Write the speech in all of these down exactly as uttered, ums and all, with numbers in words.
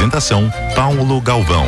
Apresentação Paulo Galvão.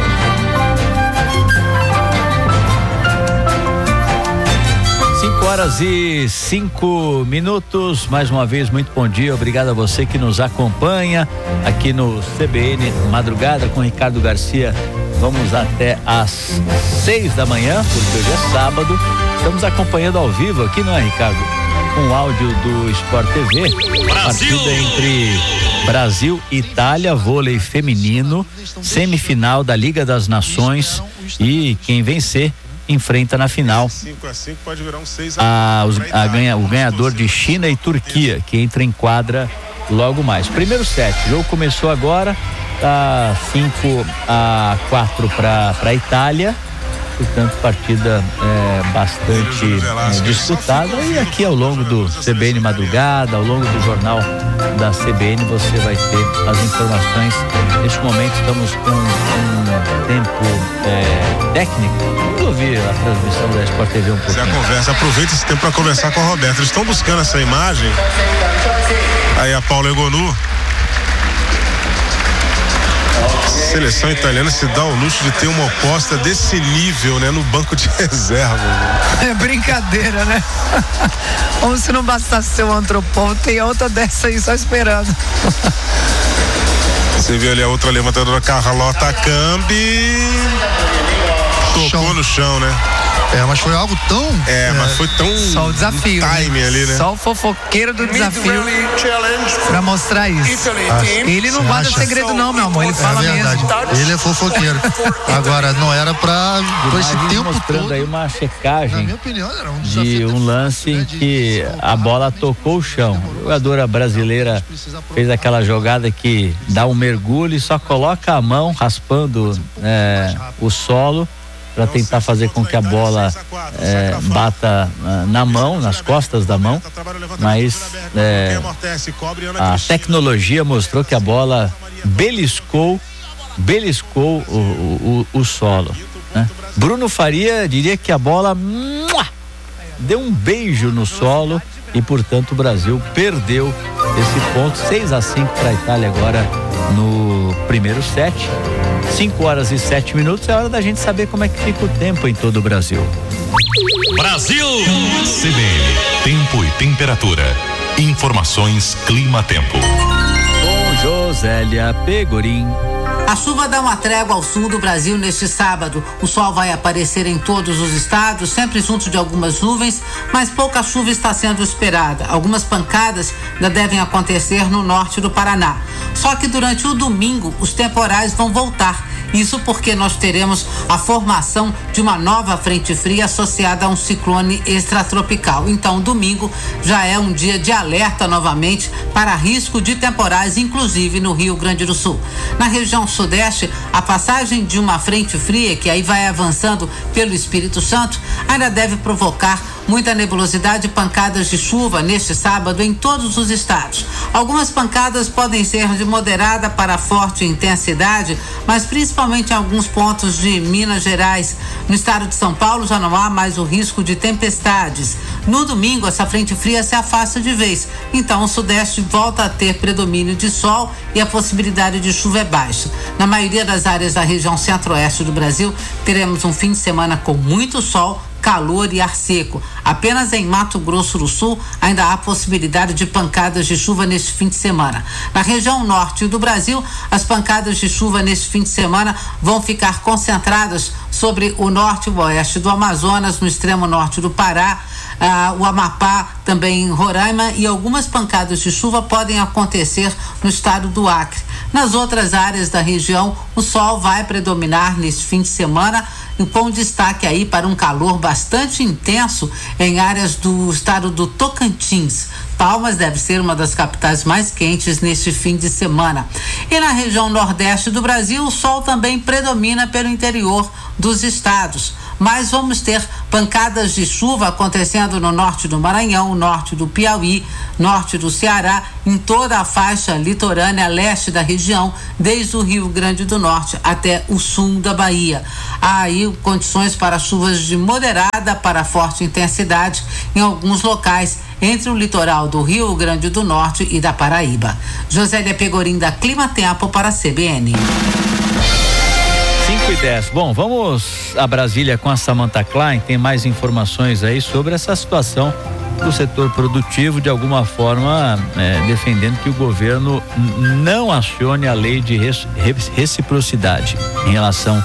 cinco horas e cinco minutos, mais uma vez muito bom dia, obrigado a você que nos acompanha aqui no C B N Madrugada com Ricardo Garcia. Vamos até às seis da manhã, porque hoje é sábado. Estamos acompanhando ao vivo aqui, não é, Ricardo? Com áudio do Sport T V. Brasil! Partida entre Brasil e Itália, vôlei feminino, semifinal da Liga das Nações, e quem vencer enfrenta na final cinco a cinco pode virar um seis a, os, a ganha, o ganhador de China e Turquia, que entra em quadra logo mais. Primeiro set, o jogo começou agora, tá cinco a quatro para a Itália, portanto partida é, bastante é, disputada, e aqui ao longo do C B N Madrugada, ao longo do jornal da C B N, você vai ter as informações. Neste momento estamos com um tempo é, técnico. Vamos ouvir a transmissão da Sport T V um pouquinho. Você conversa, aproveita esse tempo para conversar com a Roberta. Eles estão buscando essa imagem. Aí a Paula Egonu. Seleção italiana se dá o luxo de ter uma oposta desse nível, né, no banco de reserva. É brincadeira, né? Como se não bastasse ser um antropólogo, tem outra dessa aí só esperando. Você viu ali a outra levantadora, Carlota Cambi. Tocou Chão. no chão, né? É, mas foi algo tão... É, é, mas foi tão... Só o desafio. Um timing, né, ali, né? Só o fofoqueiro do desafio pra mostrar isso. Acho, Ele não guarda segredo não, meu amor, ele fala é verdade. mesmo. Ele é fofoqueiro. Agora, não era pra... Por esse tempo mostrando todo, aí uma na checagem minha opinião, era um desafio de um lance em que a bola tocou o chão. A jogadora brasileira fez aquela jogada que dá um mergulho e só coloca a mão raspando é, o solo para tentar fazer com que a bola é, bata uh, na mão, nas costas da mão, mas é, a tecnologia mostrou que a bola beliscou, beliscou o, o, o solo, né? Bruno Faria diria que a bola mua, deu um beijo no solo e, portanto, o Brasil perdeu esse ponto. Seis a cinco para a Itália agora no primeiro set. cinco horas e sete minutos, é hora da gente saber como é que fica o tempo em todo o Brasil. Brasil! C B N, tempo e temperatura. Informações Clima-Tempo. Com Josélia Pegorim. A chuva dá uma trégua ao sul do Brasil neste sábado. O sol vai aparecer em todos os estados, sempre junto de algumas nuvens, mas pouca chuva está sendo esperada. Algumas pancadas ainda devem acontecer no norte do Paraná. Só que durante o domingo, os temporais vão voltar. Isso porque nós teremos a formação de uma nova frente fria associada a um ciclone extratropical. Então, domingo já é um dia de alerta novamente para risco de temporais, inclusive no Rio Grande do Sul. Na região sudeste, a passagem de uma frente fria, que aí vai avançando pelo Espírito Santo, ainda deve provocar muita nebulosidade e pancadas de chuva neste sábado em todos os estados. Algumas pancadas podem ser de moderada para forte intensidade, mas principalmente em alguns pontos de Minas Gerais. No estado de São Paulo já não há mais o risco de tempestades. No domingo, essa frente fria se afasta de vez, então o sudeste volta a ter predomínio de sol e a possibilidade de chuva é baixa. Na maioria das áreas da região centro-oeste do Brasil, teremos um fim de semana com muito sol, calor e ar seco. Apenas em Mato Grosso do Sul ainda há possibilidade de pancadas de chuva neste fim de semana. Na região norte do Brasil, as pancadas de chuva neste fim de semana vão ficar concentradas sobre o norte e o oeste do Amazonas, no extremo norte do Pará, ah, o Amapá, também em Roraima, e algumas pancadas de chuva podem acontecer no estado do Acre. Nas outras áreas da região, o sol vai predominar neste fim de semana, com destaque aí para um calor bastante intenso em áreas do estado do Tocantins. Palmas deve ser uma das capitais mais quentes neste fim de semana. E na região nordeste do Brasil, o sol também predomina pelo interior dos estados. Mas vamos ter pancadas de chuva acontecendo no norte do Maranhão, norte do Piauí, norte do Ceará, em toda a faixa litorânea leste da região, desde o Rio Grande do Norte até o sul da Bahia. Há aí condições para chuvas de moderada para forte intensidade em alguns locais entre o litoral do Rio Grande do Norte e da Paraíba. Josélia Pegorim, da Clima Tempo, para a C B N. cinco e dez. Bom, vamos a Brasília com a Samantha Klein. Tem mais informações aí sobre essa situação do setor produtivo, de alguma forma é, defendendo que o governo não acione a lei de reciprocidade em relação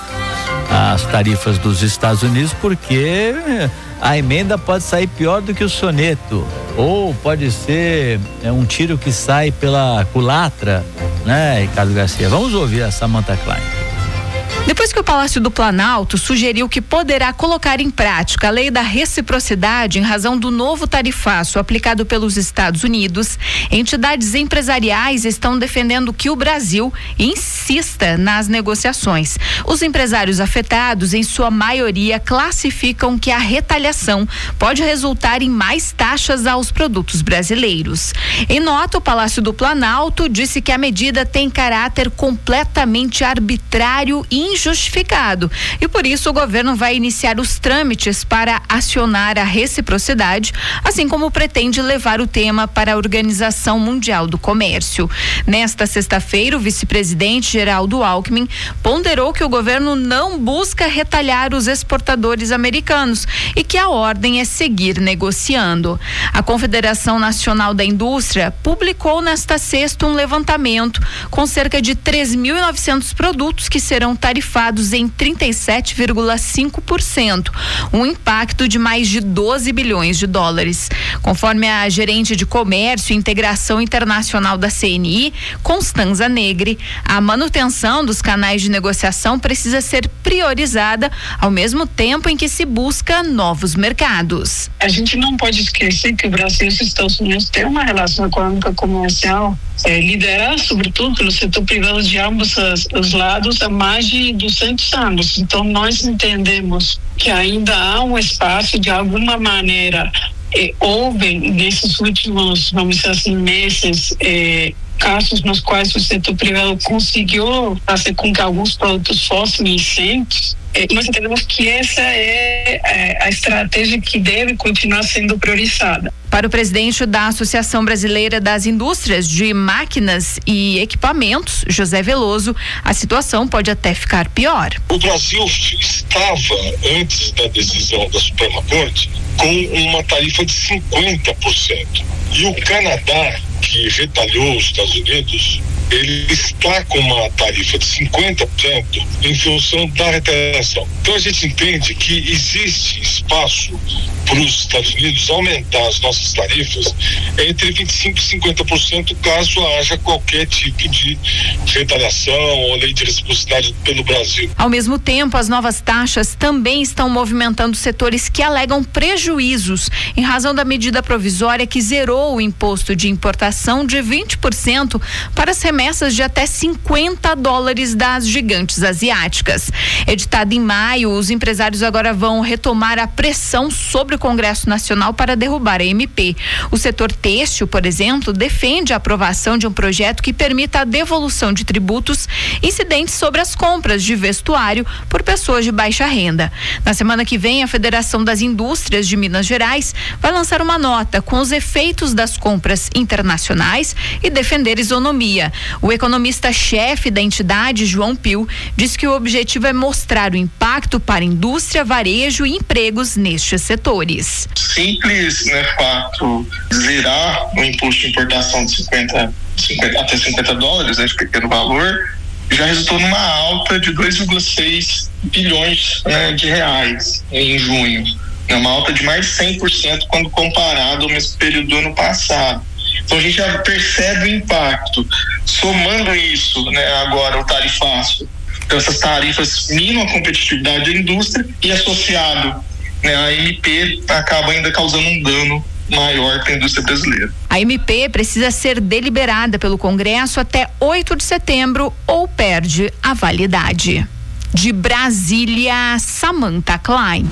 às tarifas dos Estados Unidos, porque a emenda pode sair pior do que o soneto, ou pode ser é, um tiro que sai pela culatra, né, Ricardo Garcia? Vamos ouvir a Samantha Klein. Depois que o Palácio do Planalto sugeriu que poderá colocar em prática a lei da reciprocidade em razão do novo tarifaço aplicado pelos Estados Unidos, entidades empresariais estão defendendo que o Brasil insista nas negociações. Os empresários afetados, em sua maioria, classificam que a retaliação pode resultar em mais taxas aos produtos brasileiros. Em nota, o Palácio do Planalto disse que a medida tem caráter completamente arbitrário e injustificado, e por isso o governo vai iniciar os trâmites para acionar a reciprocidade, assim como pretende levar o tema para a Organização Mundial do Comércio. Nesta sexta-feira, o vice-presidente Geraldo Alckmin ponderou que o governo não busca retalhar os exportadores americanos e que a ordem é seguir negociando. A Confederação Nacional da Indústria publicou nesta sexta um levantamento com cerca de três mil e novecentos produtos que serão tarifados em trinta e sete vírgula cinco por cento, um impacto de mais de doze bilhões de dólares. Conforme a gerente de Comércio e Integração Internacional da C N I, Constanza Negri, a manutenção dos canais de negociação precisa ser priorizada ao mesmo tempo em que se busca novos mercados. A gente não pode esquecer que o Brasil e os Estados Unidos têm uma relação econômica comercial é, liderada, sobretudo, pelo setor privado de ambos os, os lados há mais de duzentos anos. Então, nós entendemos que ainda há um espaço, de alguma maneira, eh, houve nesses últimos, vamos dizer assim, meses, eh, casos nos quais o setor privado conseguiu fazer com que alguns produtos fossem isentos. Eh, nós entendemos que essa é eh, a estratégia que deve continuar sendo priorizada. Para o presidente da Associação Brasileira das Indústrias de Máquinas e Equipamentos, José Veloso, a situação pode até ficar pior. O Brasil estava, antes da decisão da Suprema Corte, com uma tarifa de cinquenta por cento. E o Canadá, que retalhou os Estados Unidos, ele está com uma tarifa de cinquenta por cento em função da retaliação. Então a gente entende que existe espaço para os Estados Unidos aumentar as nossas tarifas entre vinte e cinco por cento e cinquenta por cento caso haja qualquer tipo de retaliação ou lei de reciprocidade pelo Brasil. Ao mesmo tempo, as novas taxas também estão movimentando setores que alegam prejuízos em razão da medida provisória que zerou o imposto de importação de vinte por cento para as remessas de até cinquenta dólares das gigantes asiáticas. Editado em maio, os empresários agora vão retomar a pressão sobre o Congresso Nacional para derrubar a M P. O setor têxtil, por exemplo, defende a aprovação de um projeto que permita a devolução de tributos incidentes sobre as compras de vestuário por pessoas de baixa renda. Na semana que vem, a Federação das Indústrias de Minas Gerais vai lançar uma nota com os efeitos das compras internacionais e defender isonomia. O economista-chefe da entidade, João Pio, diz que o objetivo é mostrar o impacto para a indústria, varejo e empregos nestes setores. Simples, né, fato, zerar o imposto de importação de cinquenta, cinquenta até cinquenta dólares, né, de pequeno valor, já resultou numa alta de dois vírgula seis bilhões né, de reais em junho. É uma alta de mais de cem por cento quando comparado ao mesmo período do ano passado. Então a gente já percebe o impacto. Somando isso, né, agora o tarifaço, então essas tarifas minam a competitividade da indústria e associado, né, a M P acaba ainda causando um dano maior para a indústria brasileira. A M P precisa ser deliberada pelo Congresso até oito de setembro ou perde a validade. De Brasília, Samantha Klein.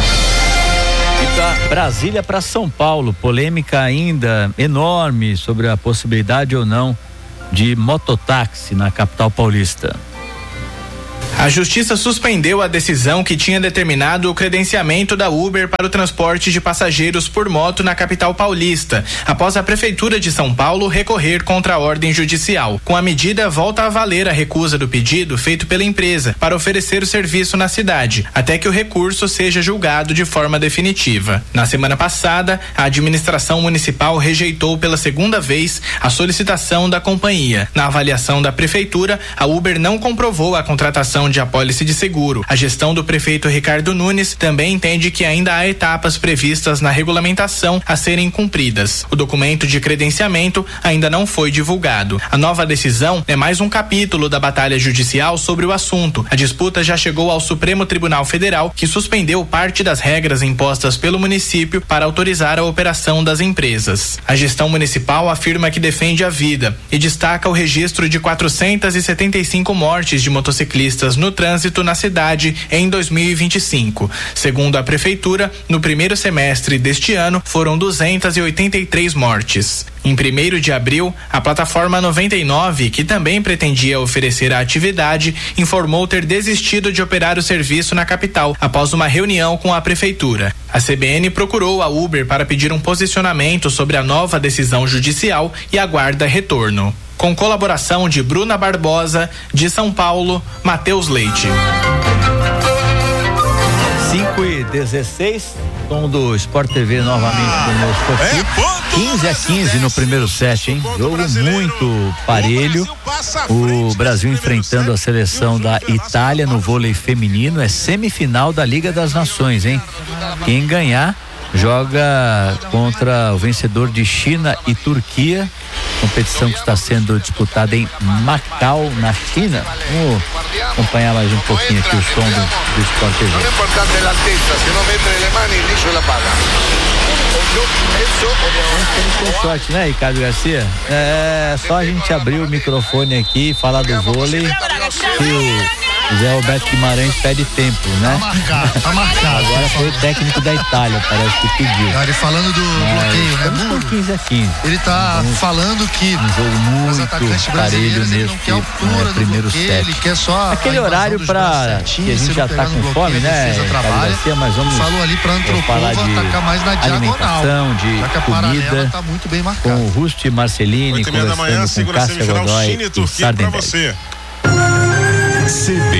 E da Brasília para São Paulo, polêmica ainda enorme sobre a possibilidade ou não de mototáxi na capital paulista. A Justiça suspendeu a decisão que tinha determinado o credenciamento da Uber para o transporte de passageiros por moto na capital paulista, após a Prefeitura de São Paulo recorrer contra a ordem judicial. Com a medida, volta a valer a recusa do pedido feito pela empresa para oferecer o serviço na cidade, até que o recurso seja julgado de forma definitiva. Na semana passada, a administração municipal rejeitou pela segunda vez a solicitação da companhia. Na avaliação da Prefeitura, a Uber não comprovou a contratação de apólice de seguro. A gestão do prefeito Ricardo Nunes também entende que ainda há etapas previstas na regulamentação a serem cumpridas. O documento de credenciamento ainda não foi divulgado. A nova decisão é mais um capítulo da batalha judicial sobre o assunto. A disputa já chegou ao Supremo Tribunal Federal, que suspendeu parte das regras impostas pelo município para autorizar a operação das empresas. A gestão municipal afirma que defende a vida e destaca o registro de quatrocentas e setenta e cinco mortes de motociclistas no trânsito na cidade em dois mil e vinte e cinco. Segundo a prefeitura, no primeiro semestre deste ano foram duzentas e oitenta e três mortes. Em primeiro de abril, a plataforma noventa e nove, que também pretendia oferecer a atividade, informou ter desistido de operar o serviço na capital após uma reunião com a prefeitura. A C B N procurou a Uber para pedir um posicionamento sobre a nova decisão judicial e aguarda retorno. Com colaboração de Bruna Barbosa, de São Paulo, Matheus Leite. cinco e dezesseis, som do Sport T V novamente conosco aqui. É, quinze a quinze no primeiro set, hein? Jogo muito parelho. O Brasil enfrentando a seleção da Itália no vôlei feminino. É semifinal da Liga das Nações, hein? Quem ganhar joga contra o vencedor de China e Turquia, competição que está sendo disputada em Macau, na China. Vamos acompanhar mais um pouquinho aqui o som do, do Sport T V. Tem sorte, né, Ricardo Garcia? É só a gente abrir o microfone aqui e falar do vôlei, que o Zé Roberto Guimarães pede tempo, né? Tá marcado, tá marcado. Agora foi o técnico da Itália, parece que pediu. Ele falando do bloqueio, né? Estamos quinze a quinze. Ele tá Vamos, falando que um jogo muito parelho nesse né, primeiro set. Ele quer só aquele horário para que a gente já tá com fome, né? Garcia, mas vamos falou ali para falar de atacar mais na alimentação, de comida, tá muito bem marcado. com o Rusti Marcelini, conversando com Cássia Godoy e Sardenberg. C B